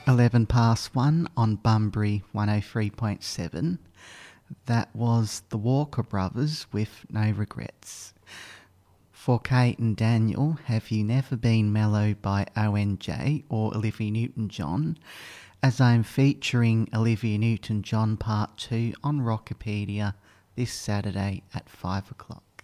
11 past 1 on Bunbury 103.7. That was the Walker Brothers with No Regrets. For Kate and Daniel, Have You Never Been Mellow by ONJ or Olivia Newton-John, as I'm featuring Olivia Newton-John Part 2 on Rockopedia this Saturday at 5 o'clock.